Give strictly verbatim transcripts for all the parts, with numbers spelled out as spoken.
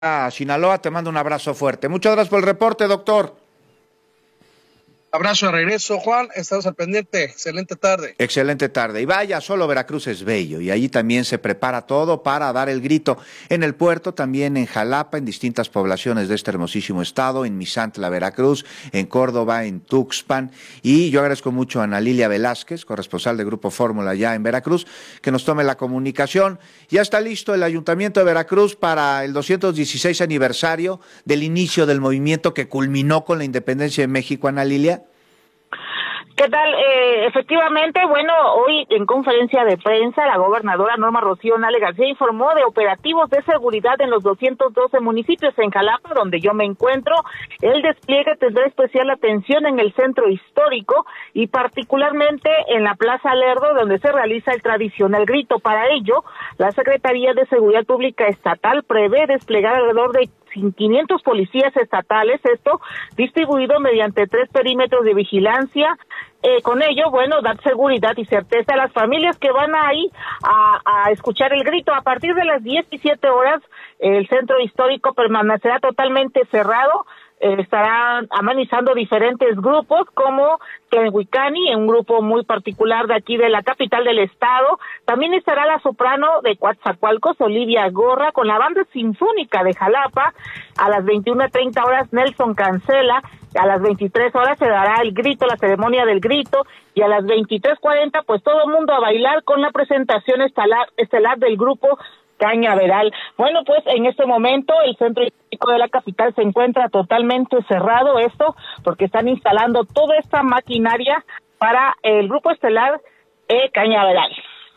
a Sinaloa, te mando un abrazo fuerte. Muchas gracias por el reporte, doctor. Abrazo de regreso, Juan, estamos al pendiente, excelente tarde. Excelente tarde, y vaya, solo Veracruz es bello, y allí también se prepara todo para dar el grito, en el puerto, también en Jalapa, en distintas poblaciones de este hermosísimo estado, en Misantla, Veracruz, en Córdoba, en Tuxpan, y yo agradezco mucho a Ana Lilia Velázquez, corresponsal de Grupo Fórmula ya en Veracruz, que nos tome la comunicación. Ya está listo el Ayuntamiento de Veracruz para el doscientos dieciséis aniversario del inicio del movimiento que culminó con la independencia de México, Ana Lilia. ¿Qué tal? Eh, efectivamente, bueno, hoy en conferencia de prensa, la gobernadora Norma Rocío Nale García informó de operativos de seguridad en los doscientos doce municipios en Jalapa, donde yo me encuentro. El despliegue tendrá especial atención en el centro histórico y particularmente en la Plaza Lerdo, donde se realiza el tradicional grito. Para ello, la Secretaría de Seguridad Pública Estatal prevé desplegar alrededor de quinientos policías estatales, esto distribuido mediante tres perímetros de vigilancia. Eh, con ello, bueno, dar seguridad y certeza a las familias que van ahí a, a escuchar el grito. A partir de las diecisiete horas, el centro histórico permanecerá totalmente cerrado. Eh, estarán amenizando diferentes grupos como Tlenhuicani, un grupo muy particular de aquí de la capital del estado. También estará la soprano de Coatzacoalcos, Olivia Gorra, con la banda sinfónica de Jalapa. A las veintiuna treinta horas, Nelson Cancela. A las veintitrés horas se dará el grito, la ceremonia del grito, y a las veintitrés cuarenta, pues todo el mundo a bailar con la presentación estelar, estelar del grupo Cañaveral. Bueno, pues en este momento el centro histórico de la capital se encuentra totalmente cerrado, esto porque están instalando toda esta maquinaria para el grupo estelar eh, Cañaveral.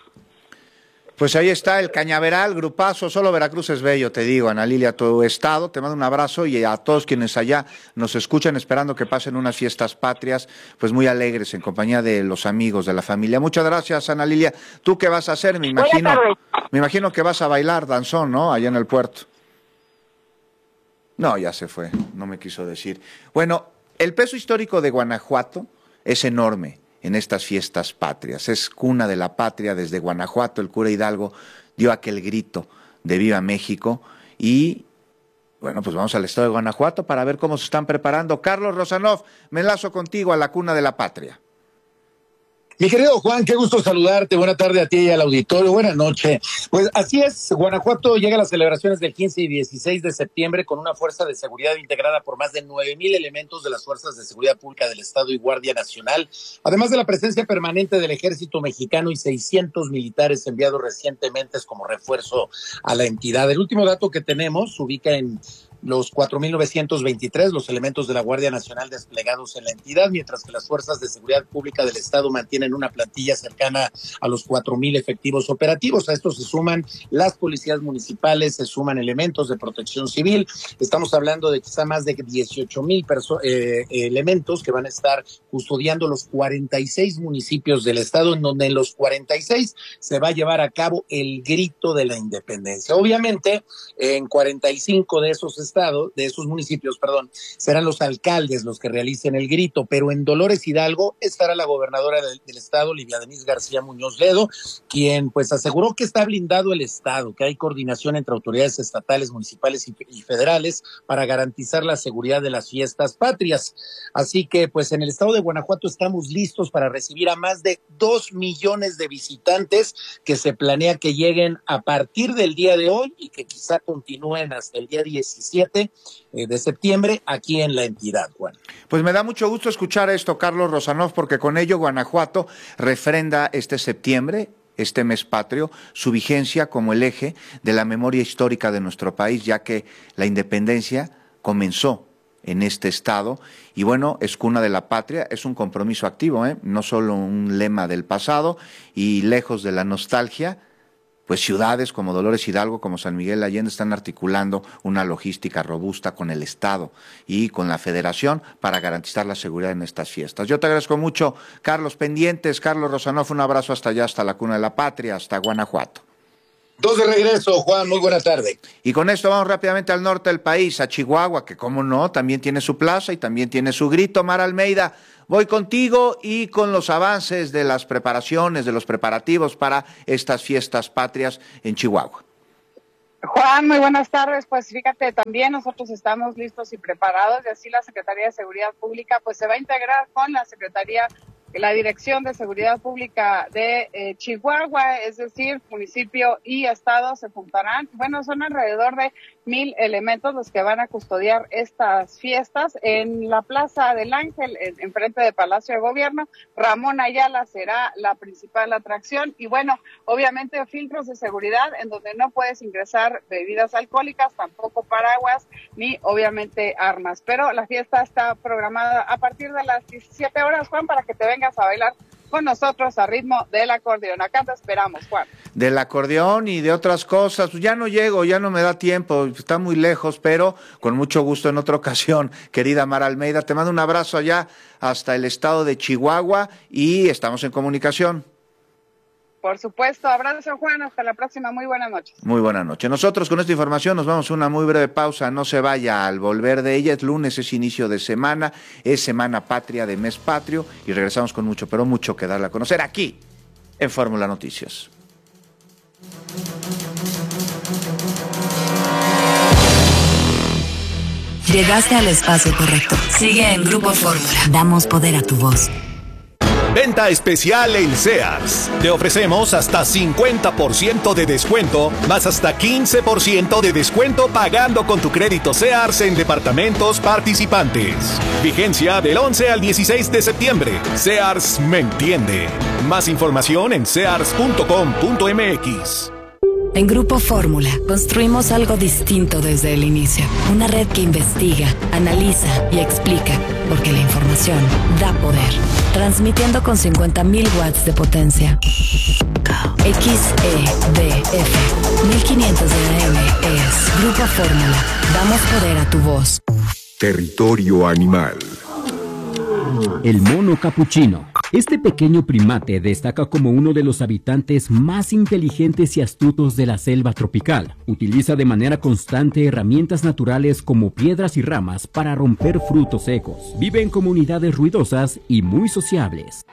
Pues ahí está el Cañaveral, grupazo, solo Veracruz es bello, te digo, Ana Lilia, tu estado, te mando un abrazo y a todos quienes allá nos escuchan, esperando que pasen unas fiestas patrias, pues muy alegres, en compañía de los amigos, de la familia. Muchas gracias, Ana Lilia. ¿Tú qué vas a hacer? Me imagino, me imagino que vas a bailar danzón, ¿no? Allá en el puerto. No, ya se fue, no me quiso decir. Bueno, el peso histórico de Guanajuato es enorme en estas fiestas patrias. Es cuna de la patria. Desde Guanajuato el cura Hidalgo dio aquel grito de Viva México y, bueno, pues vamos al estado de Guanajuato para ver cómo se están preparando. Carlos Rosanov, me enlazo contigo a la cuna de la patria. Mi querido Juan, qué gusto saludarte, buena tarde a ti y al auditorio, buena noche. Pues así es, Guanajuato llega a las celebraciones del quince y dieciséis de septiembre con una fuerza de seguridad integrada por más de nueve mil elementos de las fuerzas de seguridad pública del Estado y Guardia Nacional, además de la presencia permanente del Ejército Mexicano y seiscientos militares enviados recientemente como refuerzo a la entidad. El último dato que tenemos ubica en los cuatro mil novecientos veintitrés los elementos de la Guardia Nacional desplegados en la entidad, mientras que las fuerzas de seguridad pública del Estado mantienen una plantilla cercana a los cuatro mil efectivos operativos. A esto se suman las policías municipales, se suman elementos de protección civil. Estamos hablando de quizá más de dieciocho mil perso- eh, elementos que van a estar custodiando los cuarenta y seis municipios del Estado, en donde en los cuarenta y seis se va a llevar a cabo el grito de la independencia. Obviamente, en cuarenta y cinco de esos estados, de esos municipios, perdón, serán los alcaldes los que realicen el grito, pero en Dolores Hidalgo estará la gobernadora del, del estado, Livia Denise García Muñoz Ledo, quien pues aseguró que está blindado el estado, que hay coordinación entre autoridades estatales, municipales y, y federales para garantizar la seguridad de las fiestas patrias. Así que pues en el estado de Guanajuato estamos listos para recibir a más de dos millones de visitantes que se planea que lleguen a partir del día de hoy y que quizá continúen hasta el día diecisiete de septiembre aquí en la entidad, Juan. Pues me da mucho gusto escuchar esto, Carlos Rosanov, porque con ello Guanajuato refrenda este septiembre, este mes patrio, su vigencia como el eje de la memoria histórica de nuestro país, ya que la independencia comenzó en este estado y bueno, es cuna de la patria, es un compromiso activo, ¿eh? No solo un lema del pasado y lejos de la nostalgia. Pues ciudades como Dolores Hidalgo, como San Miguel Allende, están articulando una logística robusta con el Estado y con la Federación para garantizar la seguridad en estas fiestas. Yo te agradezco mucho, Carlos, pendientes. Carlos Rosanov, un abrazo hasta allá, hasta la cuna de la patria, hasta Guanajuato. Dos de regreso, Juan, muy buena tarde. Y con esto vamos rápidamente al norte del país, a Chihuahua, que como no, también tiene su plaza y también tiene su grito. Mar Almeida, voy contigo y con los avances de las preparaciones, de los preparativos para estas fiestas patrias en Chihuahua. Juan, muy buenas tardes. Pues fíjate, también nosotros estamos listos y preparados y así la Secretaría de Seguridad Pública pues se va a integrar con la Secretaría, la Dirección de Seguridad Pública de eh, Chihuahua, es decir, municipio y estado se juntarán. Bueno, son alrededor de mil elementos los que van a custodiar estas fiestas en la Plaza del Ángel, en, en frente del Palacio de Gobierno. Ramón Ayala será la principal atracción y bueno, obviamente filtros de seguridad en donde no puedes ingresar bebidas alcohólicas, tampoco paraguas, ni obviamente armas. Pero la fiesta está programada a partir de las diecisiete horas, Juan, para que te vengas a bailar con nosotros a ritmo del acordeón. Acá te esperamos, Juan. Del acordeón y de otras cosas, pues ya no llego, ya no me da tiempo, está muy lejos, pero con mucho gusto en otra ocasión, querida Mara Almeida, te mando un abrazo allá hasta el estado de Chihuahua y estamos en comunicación. Por supuesto, abrazo, Juan, hasta la próxima, muy buenas noches. Muy buenas noches. Nosotros con esta información nos vamos a una muy breve pausa, no se vaya al volver de ella, es lunes, es inicio de semana, es semana patria de mes patrio y regresamos con mucho, pero mucho que darle a conocer aquí en Fórmula Noticias. Llegaste al espacio correcto. Sigue en Grupo Fórmula. Damos poder a tu voz. Venta especial en Sears. Te ofrecemos hasta cincuenta por ciento de descuento, más hasta quince por ciento de descuento pagando con tu crédito Sears en departamentos participantes. Vigencia del once al dieciséis de septiembre. Sears me entiende. Más información en sears punto com punto m x. En Grupo Fórmula construimos algo distinto desde el inicio. Una red que investiga, analiza y explica, porque la información da poder. Transmitiendo con cincuenta mil watts de potencia. X E D F mil quinientos de A M es Grupo Fórmula. Damos poder a tu voz. Territorio animal. El mono capuchino. Este pequeño primate destaca como uno de los habitantes más inteligentes y astutos de la selva tropical. Utiliza de manera constante herramientas naturales como piedras y ramas para romper frutos secos. Vive en comunidades ruidosas y muy sociables.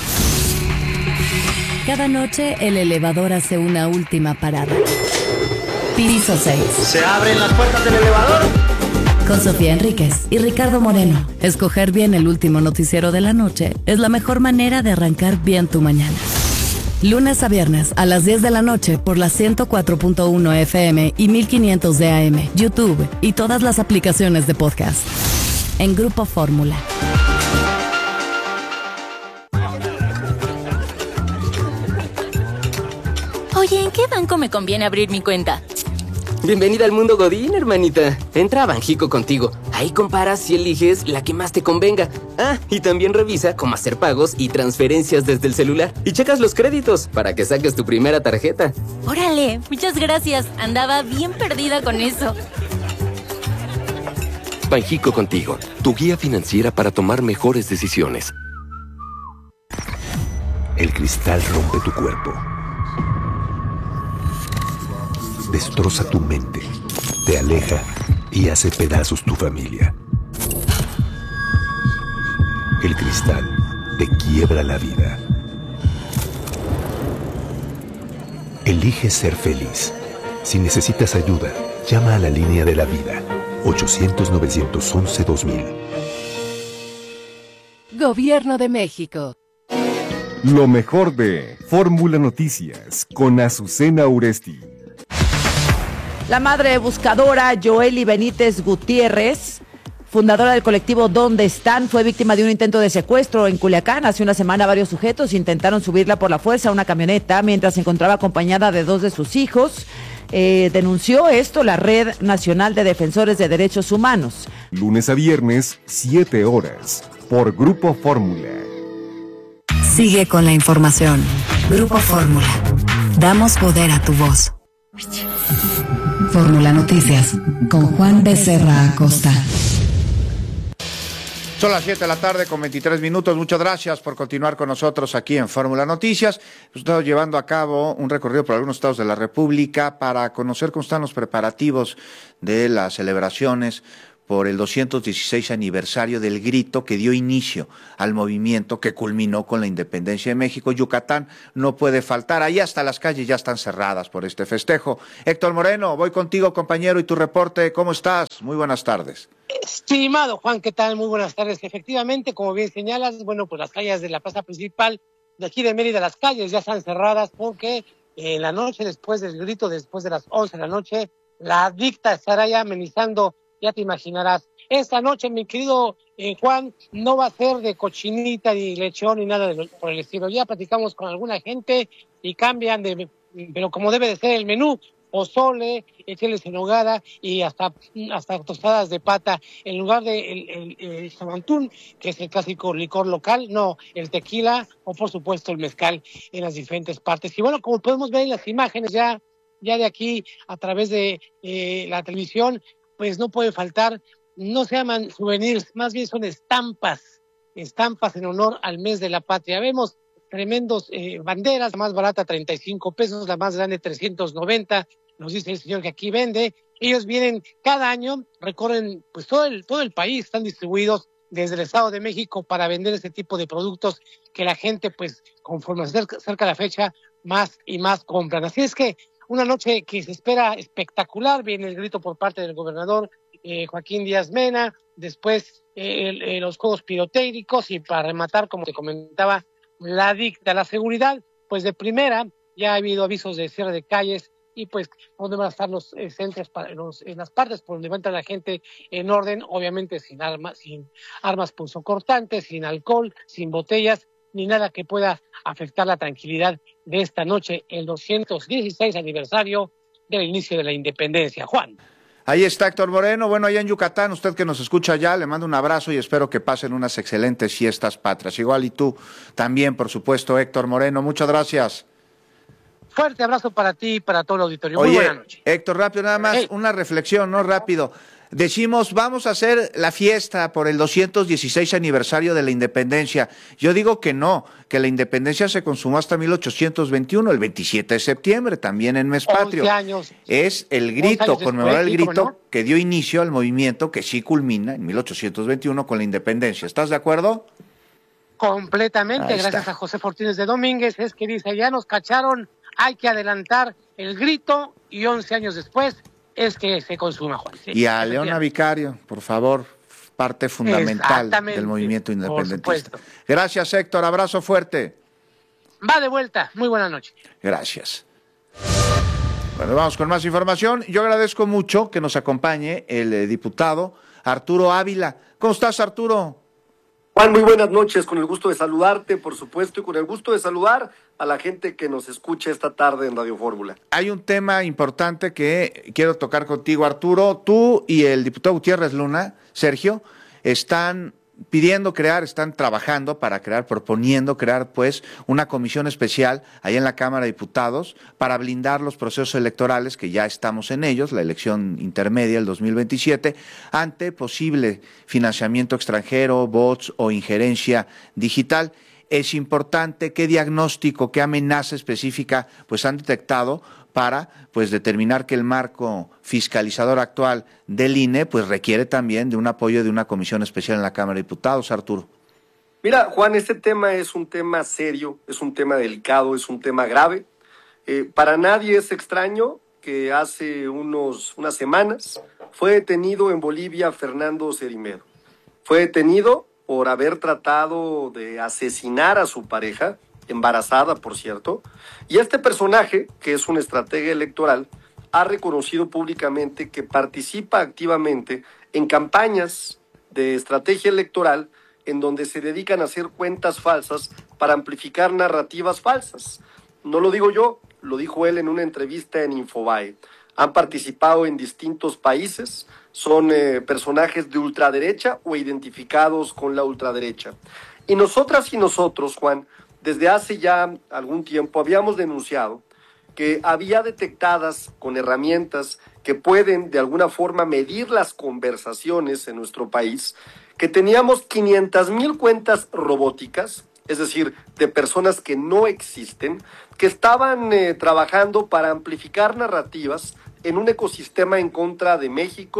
Cada noche el elevador hace una última parada. Piso seis. ¿Se abren las puertas del elevador? Con Sofía Enríquez y Ricardo Moreno. Escoger bien el último noticiero de la noche es la mejor manera de arrancar bien tu mañana. Lunes a viernes a las diez de la noche por la ciento cuatro punto uno F M y mil quinientos de A M, YouTube y todas las aplicaciones de podcast. En Grupo Fórmula. Oye, ¿en qué banco me conviene abrir mi cuenta? Bienvenida al mundo Godín, hermanita. Entra a Banjico contigo. Ahí comparas y eliges la que más te convenga. Ah, y también revisa cómo hacer pagos y transferencias desde el celular. Y checas los créditos para que saques tu primera tarjeta. Órale, muchas gracias. Andaba bien perdida con eso. Banjico contigo, tu guía financiera para tomar mejores decisiones. El cristal rompe tu cuerpo. Destroza tu mente, te aleja y hace pedazos tu familia. El cristal te quiebra la vida. Elige ser feliz. Si necesitas ayuda, llama a la línea de la vida, ochocientos, novecientos once, dos mil. Gobierno de México. Lo mejor de Fórmula Noticias con Azucena Uresti. La madre buscadora Joely Benítez Gutiérrez, fundadora del colectivo ¿Dónde están?, fue víctima de un intento de secuestro en Culiacán. Hace una semana varios sujetos intentaron subirla por la fuerza a una camioneta mientras se encontraba acompañada de dos de sus hijos. Eh, denunció esto la Red Nacional de Defensores de Derechos Humanos. Lunes a viernes, siete horas, por Grupo Fórmula. Sigue con la información. Grupo Fórmula. Damos poder a tu voz. Fórmula Noticias, con Juan Becerra Acosta. Son las siete de la tarde con veintitrés minutos. Muchas gracias por continuar con nosotros aquí en Fórmula Noticias. Estamos llevando a cabo un recorrido por algunos estados de la República para conocer cómo están los preparativos de las celebraciones por el doscientos dieciséis aniversario del grito que dio inicio al movimiento que culminó con la independencia de México. Yucatán no puede faltar, ahí hasta las calles ya están cerradas por este festejo. Héctor Moreno, voy contigo, compañero, y tu reporte, ¿cómo estás? Muy buenas tardes. Estimado Juan, ¿qué tal? Muy buenas tardes. Efectivamente, como bien señalas, bueno, pues las calles de la plaza principal de aquí de Mérida, las calles ya están cerradas porque en la noche, después del grito, después de las once de la noche, la dicta estará ya amenizando. Ya te imaginarás. Esta noche, mi querido eh, Juan, no va a ser de cochinita, ni lechón, ni nada de lo, por el estilo. Ya platicamos con alguna gente y cambian de, pero como debe de ser el menú, pozole, chiles en nogada y hasta, hasta tostadas de pata. En lugar de el, el, el samantún, que es el clásico licor local, no, el tequila o por supuesto el mezcal en las diferentes partes. Y bueno, como podemos ver en las imágenes ya, ya de aquí a través de eh, la televisión, pues no puede faltar, no se llaman souvenirs, más bien son estampas, estampas en honor al mes de la patria. Vemos tremendos eh, banderas, la más barata treinta y cinco pesos, la más grande trescientos noventa, nos dice el señor que aquí vende. Ellos vienen cada año, recorren pues todo el, todo el país, están distribuidos desde el Estado de México para vender este tipo de productos que la gente pues conforme se acerca, acerca la fecha, más y más compran. Así es que una noche que se espera espectacular, viene el grito por parte del gobernador eh, Joaquín Díaz Mena, después eh, el, eh, los juegos pirotécnicos y para rematar, como te comentaba, la dicta, la seguridad, pues de primera, ya ha habido avisos de cierre de calles y pues donde van a estar los eh, centros, para, los, en las partes por donde va a entrar la gente en orden, obviamente sin armas, sin armas punzocortantes, sin alcohol, sin botellas, ni nada que pueda afectar la tranquilidad de esta noche, el doscientos dieciséis aniversario del inicio de la independencia. Juan. Ahí está Héctor Moreno. Bueno, allá en Yucatán, usted que nos escucha allá, le mando un abrazo y espero que pasen unas excelentes fiestas patrias. Igual y tú también, por supuesto, Héctor Moreno. Muchas gracias. Fuerte abrazo para ti y para todo el auditorio. Oye, muy buena noche. Héctor, rápido, nada más, hey. una reflexión, ¿no? Rápido. Decimos, vamos a hacer la fiesta por el doscientos dieciséis aniversario de la independencia. Yo digo que no, que la independencia se consumó hasta mil ochocientos veintiuno, el veintisiete de septiembre, también en mes patrio. once años. Es el grito, conmemorar el grito ¿no? que dio inicio al movimiento que sí culmina en mil ochocientos veintiuno con la independencia. ¿Estás de acuerdo? Completamente, gracias a José Fortínez de Domínguez, es que dice, ya nos cacharon, hay que adelantar el grito y once años después es que se consuma, Juan. Sí, y a Leona Vicario, por favor, parte fundamental del movimiento independentista. Gracias, Héctor, abrazo fuerte. Va de vuelta, muy buena noche. Gracias. Bueno, vamos con más información. Yo agradezco mucho que nos acompañe el eh, diputado Arturo Ávila. ¿Cómo estás, Arturo? Juan, muy buenas noches, con el gusto de saludarte, por supuesto, y con el gusto de saludar a la gente que nos escucha esta tarde en Radio Fórmula. Hay un tema importante que quiero tocar contigo, Arturo. Tú y el diputado Gutiérrez Luna, Sergio, están pidiendo crear, están trabajando para crear, proponiendo crear, pues, una comisión especial ahí en la Cámara de Diputados para blindar los procesos electorales, que ya estamos en ellos, la elección intermedia, el dos mil veintisiete, ante posible financiamiento extranjero, bots o injerencia digital. Es importante qué diagnóstico, qué amenaza específica, pues, han detectado para pues determinar que el marco fiscalizador actual del I N E pues requiere también de un apoyo de una comisión especial en la Cámara de Diputados, Arturo. Mira, Juan, este tema es un tema serio, es un tema delicado, es un tema grave. Eh, para nadie es extraño que hace unos, unas semanas fue detenido en Bolivia Fernando Cerimedo. Fue detenido por haber tratado de asesinar a su pareja, embarazada, por cierto, y este personaje, que es un estratega electoral, ha reconocido públicamente que participa activamente en campañas de estrategia electoral en donde se dedican a hacer cuentas falsas para amplificar narrativas falsas. No lo digo yo, lo dijo él en una entrevista en Infobae. Han participado en distintos países, son eh, personajes de ultraderecha o identificados con la ultraderecha. Y nosotras y nosotros, Juan, desde hace ya algún tiempo habíamos denunciado que había detectadas con herramientas que pueden de alguna forma medir las conversaciones en nuestro país, que teníamos quinientas mil cuentas robóticas, es decir, de personas que no existen, que estaban eh, trabajando para amplificar narrativas en un ecosistema en contra de México,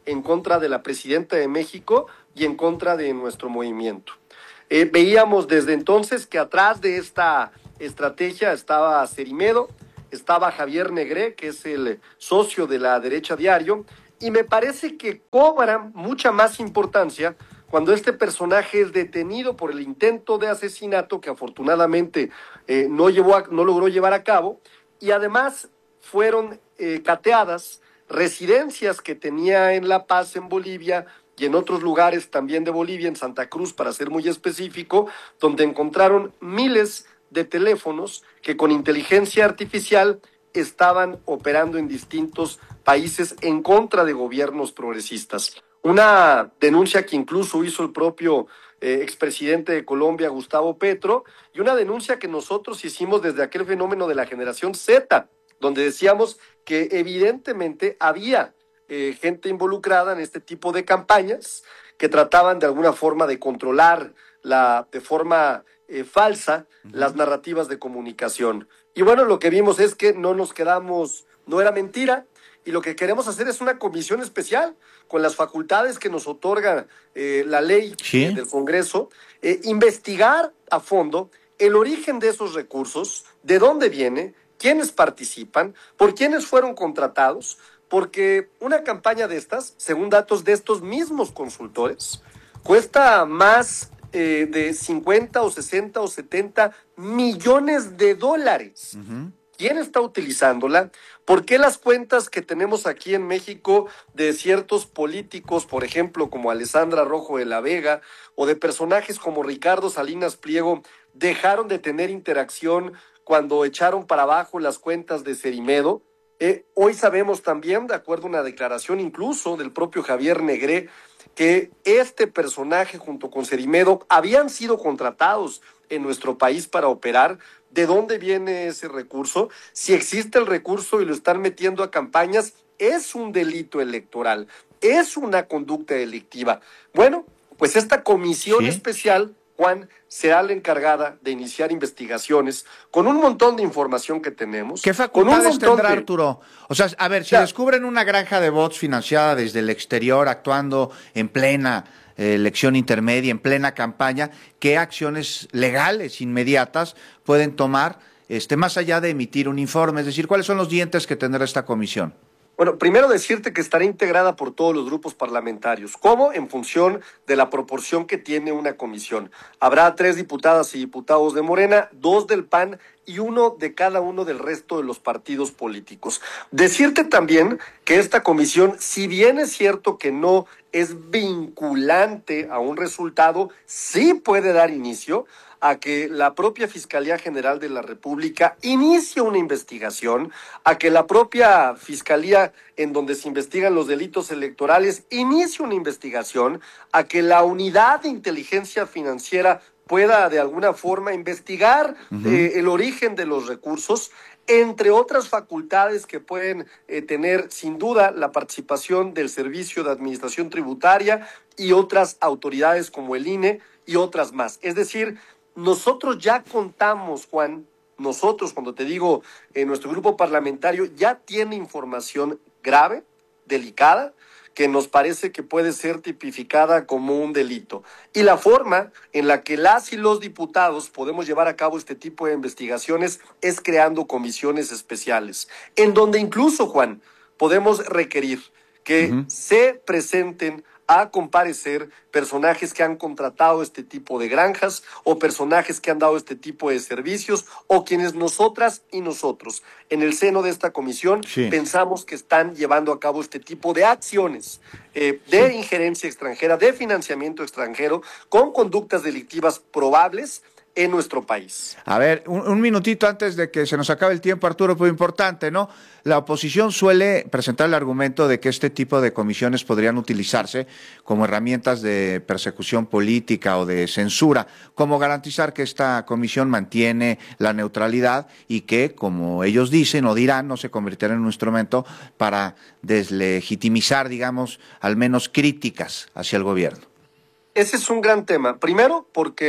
en contra de la presidenta de México y en contra de nuestro movimiento. Eh, veíamos desde entonces que atrás de esta estrategia estaba Cerimedo, estaba Javier Negré, que es el socio de La Derecha Diario, y me parece que cobra mucha más importancia cuando este personaje es detenido por el intento de asesinato que afortunadamente eh, no, llevó a, no logró llevar a cabo, y además fueron eh, cateadas residencias que tenía en La Paz, en Bolivia, y en otros lugares también de Bolivia, en Santa Cruz, para ser muy específico, donde encontraron miles de teléfonos que con inteligencia artificial estaban operando en distintos países en contra de gobiernos progresistas. Una denuncia que incluso hizo el propio eh, expresidente de Colombia, Gustavo Petro, y una denuncia que nosotros hicimos desde aquel fenómeno de la generación Z, donde decíamos que evidentemente había eh, gente involucrada en este tipo de campañas que trataban de alguna forma de controlar la, de forma eh, falsa las narrativas de comunicación. Y bueno, lo que vimos es que no nos quedamos, no era mentira, y lo que queremos hacer es una comisión especial con las facultades que nos otorga eh, la ley ¿Sí? eh, del Congreso, eh, investigar a fondo el origen de esos recursos, de dónde viene, quiénes participan, por quiénes fueron contratados, porque una campaña de estas, según datos de estos mismos consultores, cuesta más eh, de cincuenta o sesenta o setenta millones de dólares. Uh-huh. ¿Quién está utilizándola? ¿Por qué las cuentas que tenemos aquí en México de ciertos políticos, por ejemplo, como Alessandra Rojo de la Vega, o de personajes como Ricardo Salinas Pliego, dejaron de tener interacción cuando echaron para abajo las cuentas de Cerimedo? Eh, hoy sabemos también, de acuerdo a una declaración incluso del propio Javier Negré, que este personaje junto con Cerimedo habían sido contratados en nuestro país para operar. ¿De dónde viene ese recurso? Si existe el recurso y lo están metiendo a campañas, es un delito electoral, es una conducta delictiva. Bueno, pues esta comisión ¿Sí? especial, Juan, será la encargada de iniciar investigaciones con un montón de información que tenemos. ¿Qué facultades tendrá, de... Arturo? O sea, a ver, si ya. descubren una granja de bots financiada desde el exterior, actuando en plena eh, elección intermedia, en plena campaña, ¿qué acciones legales inmediatas pueden tomar, este, más allá de emitir un informe? Es decir, ¿cuáles son los dientes que tendrá esta comisión? Bueno, primero decirte que estará integrada por todos los grupos parlamentarios. ¿Cómo? En función de la proporción que tiene una comisión. Habrá tres diputadas y diputados de Morena, dos del P A N y uno de cada uno del resto de los partidos políticos. Decirte también que esta comisión, si bien es cierto que no es vinculante a un resultado, sí puede dar inicio a que la propia Fiscalía General de la República inicie una investigación, a que la propia Fiscalía en donde se investigan los delitos electorales inicie una investigación, a que la Unidad de Inteligencia Financiera pueda de alguna forma investigar uh-huh. eh, el origen de los recursos, entre otras facultades que pueden eh, tener sin duda la participación del Servicio de Administración Tributaria y otras autoridades como el I N E y otras más. Es decir, nosotros ya contamos, Juan, nosotros, cuando te digo, eh, nuestro grupo parlamentario ya tiene información grave, delicada, que nos parece que puede ser tipificada como un delito. Y la forma en la que las y los diputados podemos llevar a cabo este tipo de investigaciones es creando comisiones especiales, en donde incluso, Juan, podemos requerir que uh-huh. se presenten a comparecer personajes que han contratado este tipo de granjas o personajes que han dado este tipo de servicios o quienes nosotras y nosotros en el seno de esta comisión sí. pensamos que están llevando a cabo este tipo de acciones eh, de sí. injerencia extranjera, de financiamiento extranjero con conductas delictivas probables en nuestro país. A ver, un, un minutito antes de que se nos acabe el tiempo, Arturo, muy importante, ¿no? La oposición suele presentar el argumento de que este tipo de comisiones podrían utilizarse como herramientas de persecución política o de censura. ¿Cómo garantizar que esta comisión mantiene la neutralidad y que, como ellos dicen o dirán, no se convirtiera en un instrumento para deslegitimizar, digamos, al menos críticas hacia el gobierno? Ese es un gran tema. Primero, porque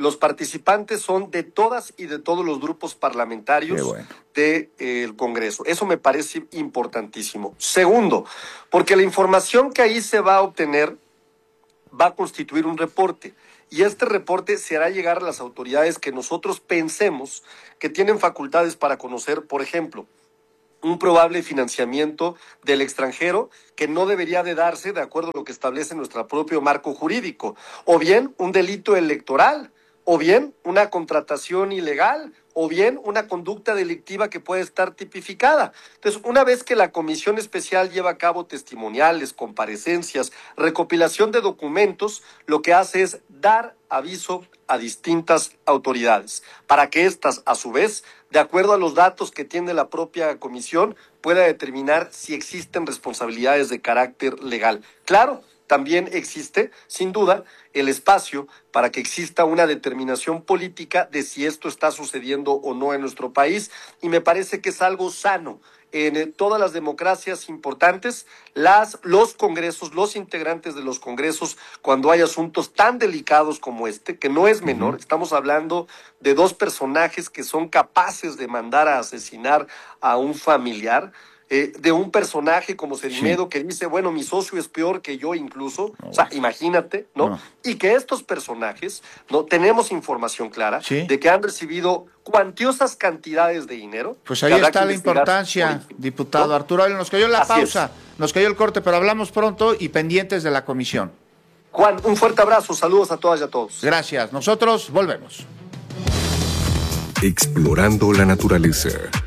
los participantes son de todas y de todos los grupos parlamentarios bueno. del eh, Congreso. Eso me parece importantísimo. Segundo, porque la información que ahí se va a obtener va a constituir un reporte. Y este reporte se hará llegar a las autoridades que nosotros pensemos que tienen facultades para conocer, por ejemplo, un probable financiamiento del extranjero que no debería de darse de acuerdo a lo que establece nuestro propio marco jurídico, o bien un delito electoral, o bien una contratación ilegal, o bien una conducta delictiva que puede estar tipificada. Entonces, una vez que la comisión especial lleva a cabo testimoniales, comparecencias, recopilación de documentos, lo que hace es dar aviso a distintas autoridades, para que éstas, a su vez, de acuerdo a los datos que tiene la propia comisión, pueda determinar si existen responsabilidades de carácter legal. Claro, también existe, sin duda, el espacio para que exista una determinación política de si esto está sucediendo o no en nuestro país, y me parece que es algo sano. En todas las democracias importantes, las, los congresos, los integrantes de los congresos, cuando hay asuntos tan delicados como este, que no es menor, uh-huh. estamos hablando de dos personajes que son capaces de mandar a asesinar a un familiar, Eh, de un personaje como Cerimedo sí. que dice, bueno, mi socio es peor que yo incluso, no, o sea, imagínate, ¿no? no? Y que estos personajes, ¿no? Tenemos información clara ¿Sí? de que han recibido cuantiosas cantidades de dinero. Pues ahí está la importancia, diputado ¿no? Arturo. Nos cayó la Así pausa, es. nos cayó el corte, pero hablamos pronto y pendientes de la comisión. Juan, un fuerte abrazo, saludos a todas y a todos. Gracias, nosotros volvemos. Explorando la naturaleza.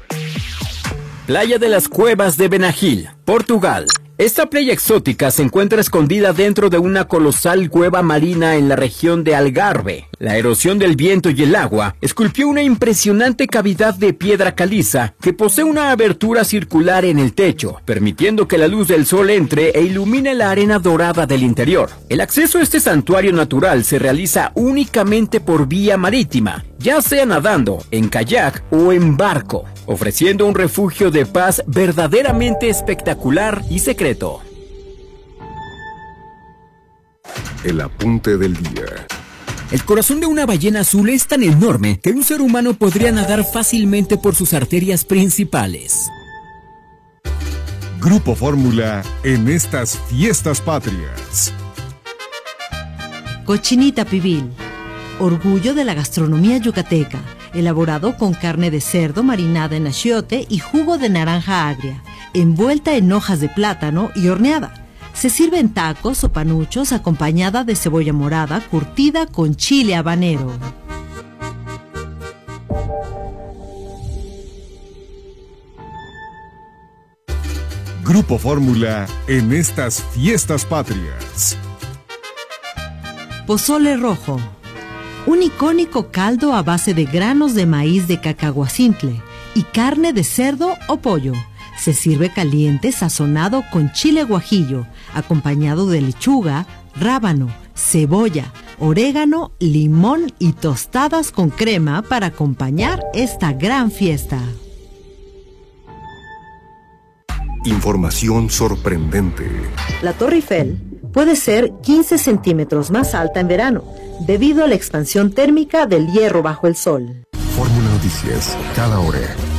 Playa de las Cuevas de Benagil, Portugal. Esta playa exótica se encuentra escondida dentro de una colosal cueva marina en la región de Algarve. La erosión del viento y el agua esculpió una impresionante cavidad de piedra caliza que posee una abertura circular en el techo, permitiendo que la luz del sol entre e ilumine la arena dorada del interior. El acceso a este santuario natural se realiza únicamente por vía marítima, ya sea nadando, en kayak o en barco, ofreciendo un refugio de paz verdaderamente espectacular y secreto. El apunte del día. El corazón de una ballena azul es tan enorme que un ser humano podría nadar fácilmente por sus arterias principales. Grupo Fórmula en estas fiestas patrias. Cochinita pibil, orgullo de la gastronomía yucateca, elaborado con carne de cerdo marinada en achiote y jugo de naranja agria, envuelta en hojas de plátano y horneada. Se sirve en tacos o panuchos acompañada de cebolla morada curtida con chile habanero. Grupo Fórmula en estas fiestas patrias. Pozole rojo, un icónico caldo a base de granos de maíz de cacahuacintle y carne de cerdo o pollo. Se sirve caliente sazonado con chile guajillo, acompañado de lechuga, rábano, cebolla, orégano, limón y tostadas con crema para acompañar esta gran fiesta. Información sorprendente. La Torre Eiffel puede ser quince centímetros más alta en verano, debido a la expansión térmica del hierro bajo el sol. Fórmula Noticias, cada hora.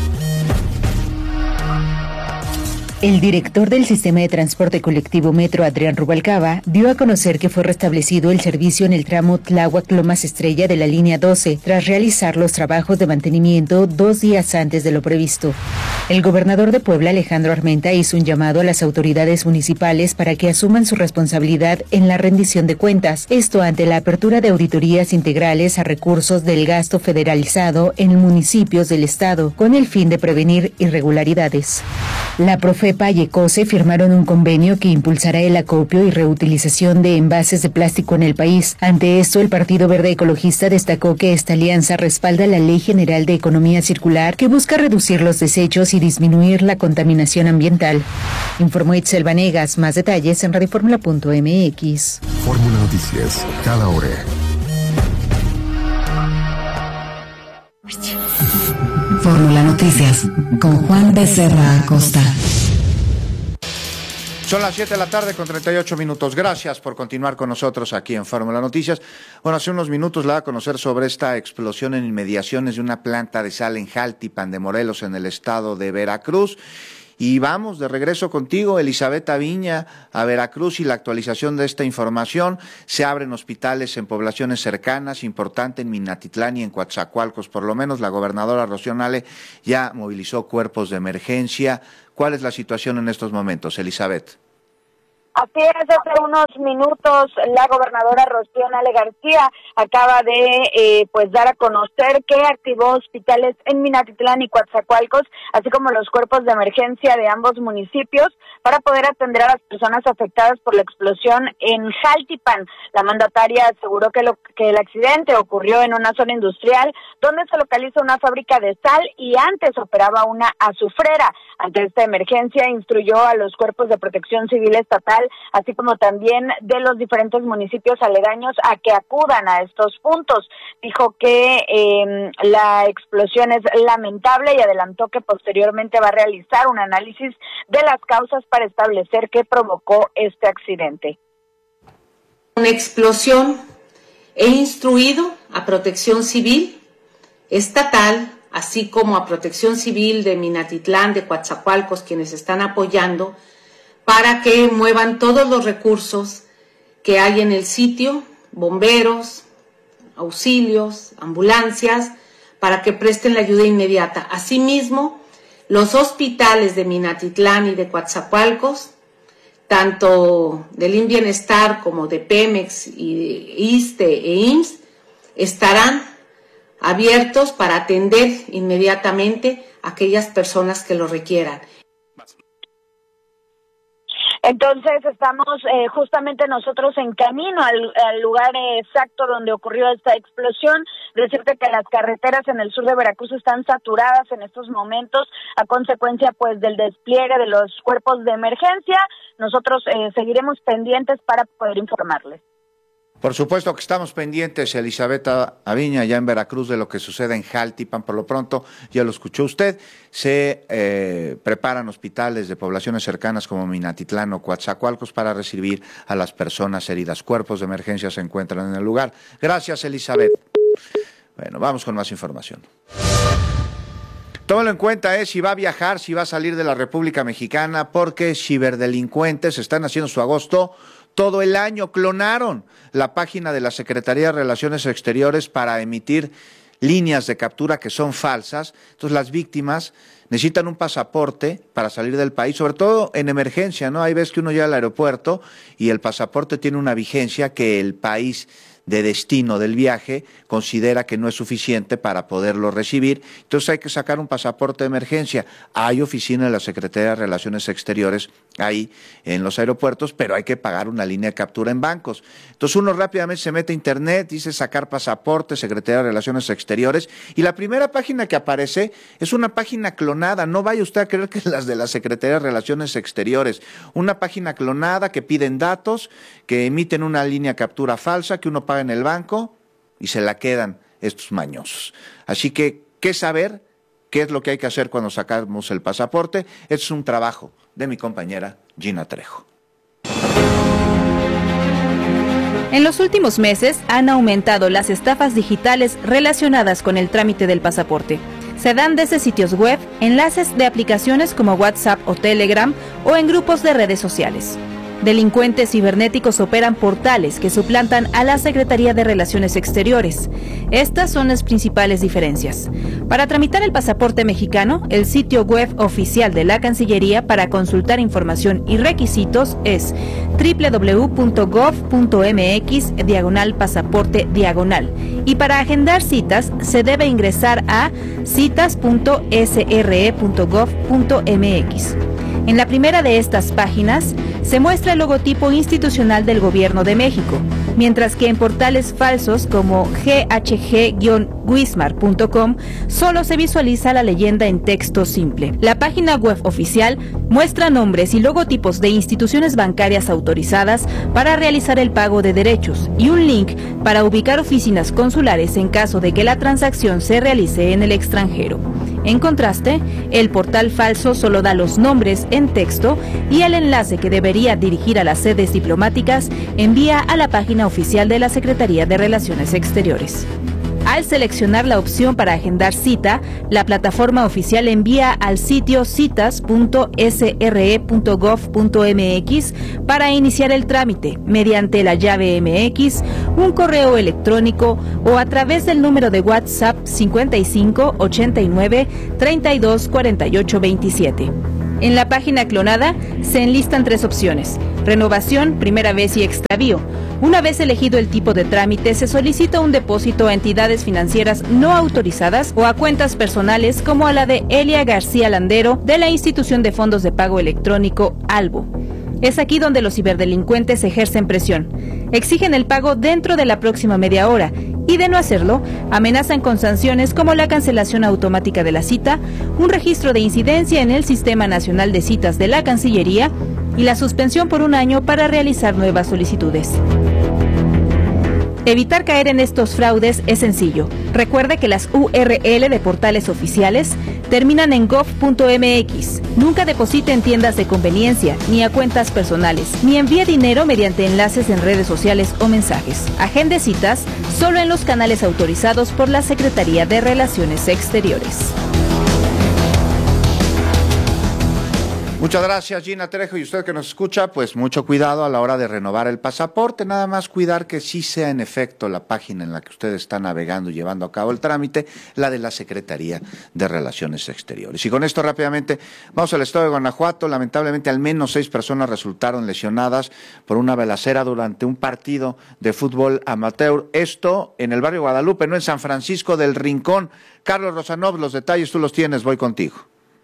El director del Sistema de Transporte Colectivo Metro, Adrián Rubalcaba, dio a conocer que fue restablecido el servicio en el tramo Tláhuac-Lomas Estrella de la línea doce, tras realizar los trabajos de mantenimiento dos días antes de lo previsto. El gobernador de Puebla, Alejandro Armenta, hizo un llamado a las autoridades municipales para que asuman su responsabilidad en la rendición de cuentas, esto ante la apertura de auditorías integrales a recursos del gasto federalizado en municipios del estado, con el fin de prevenir irregularidades. La Profepa y Ecose firmaron un convenio que impulsará el acopio y reutilización de envases de plástico en el país. Ante esto, el Partido Verde Ecologista destacó que esta alianza respalda la Ley General de Economía Circular, que busca reducir los desechos y disminuir la contaminación ambiental. Informó Itzel Vanegas. Más detalles en radioformula punto m x. Fórmula Noticias, cada hora. Fórmula Noticias con Juan Becerra Acosta. Son las siete de la tarde con treinta y ocho minutos. Gracias por continuar con nosotros aquí en Fórmula Noticias. Bueno, hace unos minutos le voy a conocer sobre esta explosión en inmediaciones de una planta de sal en Jaltipan de Morelos, en el estado de Veracruz. Y vamos de regreso contigo, Elizabeth Aviña, a Veracruz y la actualización de esta información. Se abren hospitales en poblaciones cercanas, importante en Minatitlán y en Coatzacoalcos. Por lo menos la gobernadora Rocío Nale ya movilizó cuerpos de emergencia. ¿Cuál es la situación en estos momentos, Elizabeth? Así es, hace unos minutos la gobernadora Rocío Nale García acaba de eh, pues dar a conocer que activó hospitales en Minatitlán y Coatzacoalcos, así como los cuerpos de emergencia de ambos municipios para poder atender a las personas afectadas por la explosión en Jaltipan. La mandataria aseguró que, lo, que el accidente ocurrió en una zona industrial donde se localiza una fábrica de sal y antes operaba una azufrera. Ante esta emergencia instruyó a los cuerpos de protección civil estatal, así como también de los diferentes municipios aledaños, a que acudan a estos puntos. Dijo que eh, la explosión es lamentable y adelantó que posteriormente va a realizar un análisis de las causas para establecer qué provocó este accidente. Una explosión, he instruido a Protección Civil estatal, así como a Protección Civil de Minatitlán, de Coatzacoalcos, quienes están apoyando, para que muevan todos los recursos que hay en el sitio, bomberos, auxilios, ambulancias, para que presten la ayuda inmediata. Asimismo, los hospitales de Minatitlán y de Coatzacoalcos, tanto del I M Bienestar como de Pemex y de ISSSTE e I M S S, estarán abiertos para atender inmediatamente a aquellas personas que lo requieran. Entonces estamos eh, justamente nosotros en camino al, al lugar exacto donde ocurrió esta explosión. Decirte que las carreteras en el sur de Veracruz están saturadas en estos momentos a consecuencia pues del despliegue de los cuerpos de emergencia. Nosotros eh, seguiremos pendientes para poder informarles. Por supuesto que estamos pendientes, Elizabeth Aviña, ya en Veracruz, de lo que sucede en Jaltipan. Por lo pronto, ya lo escuchó usted, se eh, preparan hospitales de poblaciones cercanas como Minatitlán o Coatzacoalcos para recibir a las personas heridas. Cuerpos de emergencia se encuentran en el lugar. Gracias, Elizabeth. Bueno, vamos con más información. Tómalo en cuenta, eh, si va a viajar, si va a salir de la República Mexicana, porque ciberdelincuentes están haciendo su agosto todo el año. Clonaron la página de la Secretaría de Relaciones Exteriores para emitir líneas de captura que son falsas. Entonces las víctimas necesitan un pasaporte para salir del país, sobre todo en emergencia, ¿no? Hay veces que uno llega al aeropuerto y el pasaporte tiene una vigencia que el país de destino del viaje considera que no es suficiente para poderlo recibir, entonces hay que sacar un pasaporte de emergencia. Hay oficina de la Secretaría de Relaciones Exteriores ahí en los aeropuertos, pero hay que pagar una línea de captura en bancos. Entonces uno rápidamente se mete a internet, dice sacar pasaporte, Secretaría de Relaciones Exteriores, y la primera página que aparece es una página clonada. No vaya usted a creer que es las de la Secretaría de Relaciones Exteriores, una página clonada que piden datos, que emiten una línea de captura falsa, que uno paga en el banco y se la quedan estos mañosos. Así que, ¿qué saber? ¿Qué es lo que hay que hacer cuando sacamos el pasaporte? Es un trabajo de mi compañera Gina Trejo. En los últimos meses han aumentado las estafas digitales relacionadas con el trámite del pasaporte. Se dan desde sitios web, enlaces de aplicaciones como WhatsApp o Telegram o en grupos de redes sociales. Delincuentes cibernéticos operan portales que suplantan a la Secretaría de Relaciones Exteriores. Estas son las principales diferencias. Para tramitar el pasaporte mexicano, el sitio web oficial de la Cancillería para consultar información y requisitos es doble u doble u doble u punto gov punto m x diagonal pasaporte diagonal. Y para agendar citas, se debe ingresar a citas punto s r e punto gov punto m x. En la primera de estas páginas se muestra el logotipo institucional del Gobierno de México, mientras que en portales falsos como g h g guion wismar punto com solo se visualiza la leyenda en texto simple. La página web oficial muestra nombres y logotipos de instituciones bancarias autorizadas para realizar el pago de derechos y un link para ubicar oficinas consulares en caso de que la transacción se realice en el extranjero. En contraste, el portal falso solo da los nombres en texto y el enlace que debería dirigir a las sedes diplomáticas envía a la página oficial de la Secretaría de Relaciones Exteriores. Al seleccionar la opción para agendar cita, la plataforma oficial envía al sitio citas punto s r e punto gov punto m x para iniciar el trámite mediante la llave M X, un correo electrónico o a través del número de WhatsApp cincuenta y cinco ochenta y nueve treinta y dos cuarenta y ocho veintisiete. En la página clonada se enlistan tres opciones: renovación, primera vez y extravío. Una vez elegido el tipo de trámite, se solicita un depósito a entidades financieras no autorizadas o a cuentas personales como a la de Elia García Landero de la Institución de Fondos de Pago Electrónico ALBO. Es aquí donde los ciberdelincuentes ejercen presión. Exigen el pago dentro de la próxima media hora y, de no hacerlo, amenazan con sanciones como la cancelación automática de la cita, un registro de incidencia en el Sistema Nacional de Citas de la Cancillería y la suspensión por un año para realizar nuevas solicitudes. Evitar caer en estos fraudes es sencillo. Recuerde que las U R L de portales oficiales terminan en gov punto m x. Nunca deposite en tiendas de conveniencia, ni a cuentas personales, ni envíe dinero mediante enlaces en redes sociales o mensajes. Agende citas solo en los canales autorizados por la Secretaría de Relaciones Exteriores. Muchas gracias, Gina Trejo. Y usted que nos escucha, pues mucho cuidado a la hora de renovar el pasaporte. Nada más cuidar que sí sea en efecto la página en la que usted está navegando y llevando a cabo el trámite, la de la Secretaría de Relaciones Exteriores. Y con esto rápidamente vamos al estado de Guanajuato. Lamentablemente al menos seis personas resultaron lesionadas por una balacera durante un partido de fútbol amateur. Esto en el barrio Guadalupe, no en San Francisco del Rincón. Carlos Rosanov, los detalles tú los tienes, voy contigo.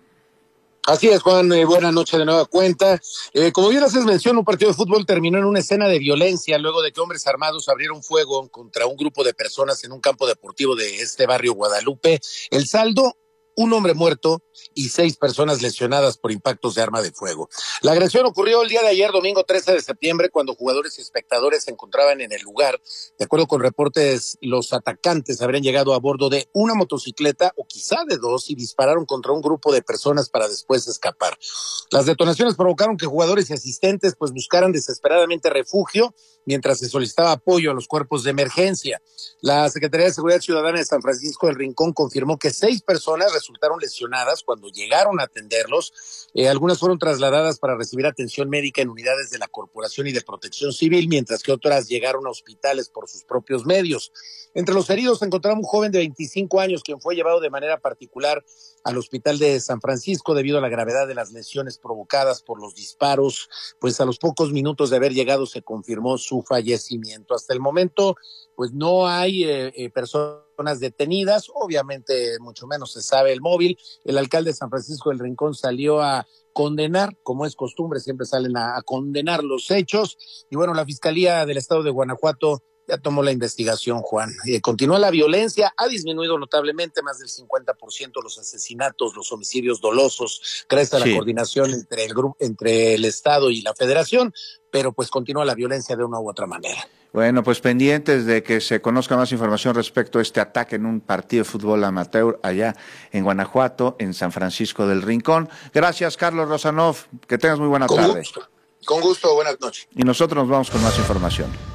Así es, Juan, eh, buena noche de nueva cuenta. Eh, como bien haces mención, un partido de fútbol terminó en una escena de violencia luego de que hombres armados abrieron fuego contra un grupo de personas en un campo deportivo de este barrio Guadalupe. El saldo, un hombre muerto y seis personas lesionadas por impactos de arma de fuego. La agresión ocurrió el día de ayer, domingo trece de septiembre, cuando jugadores y espectadores se encontraban en el lugar. De acuerdo con reportes, los atacantes habrían llegado a bordo de una motocicleta o quizá de dos y dispararon contra un grupo de personas para después escapar. Las detonaciones provocaron que jugadores y asistentes pues buscaran desesperadamente refugio mientras se solicitaba apoyo a los cuerpos de emergencia. La Secretaría de Seguridad Ciudadana de San Francisco del Rincón confirmó que seis personas resultaron lesionadas cuando llegaron a atenderlos. Eh, algunas fueron trasladadas para recibir atención médica en unidades de la Corporación y de Protección Civil, mientras que otras llegaron a hospitales por sus propios medios. Entre los heridos se encontraba un joven de veinticinco años, quien fue llevado de manera particular al hospital de San Francisco debido a la gravedad de las lesiones provocadas por los disparos. Pues a los pocos minutos de haber llegado se confirmó su fallecimiento. Hasta el momento, pues no hay eh, eh, personas detenidas, obviamente mucho menos se sabe el móvil. El alcalde de San Francisco del Rincón salió a condenar, como es costumbre, siempre salen a, a condenar los hechos. Y bueno, la Fiscalía del Estado de Guanajuato ya tomó la investigación, Juan. Eh, continúa la violencia, ha disminuido notablemente, más del cincuenta por ciento los asesinatos, los homicidios dolosos, crece la sí. coordinación entre el grupo, entre el Estado y la Federación, pero pues continúa la violencia de una u otra manera. Bueno, pues pendientes de que se conozca más información respecto a este ataque en un partido de fútbol amateur allá en Guanajuato, en San Francisco del Rincón. Gracias, Carlos Rosanov, que tengas muy buena Con tarde. Gusto. Con gusto, buenas noches. Y nosotros nos vamos con más información.